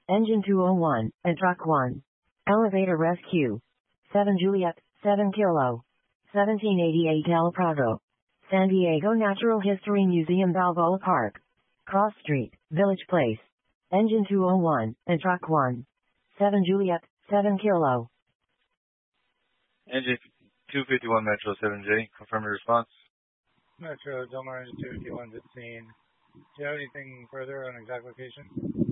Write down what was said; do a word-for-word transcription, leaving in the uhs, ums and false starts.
Engine two oh one, and Truck one. Elevator rescue. seven Juliet, seven Kilo. seventeen eighty-eight El Prado. San Diego Natural History Museum Balboa Park. Cross Street, Village Place. Engine two oh one, and Truck one. seven Juliet, seven Kilo. Engine two fifty-one Metro seven J, confirm your response. Metro, Del Mar Engine two fifty-one's at scene. Do you have anything further on exact location?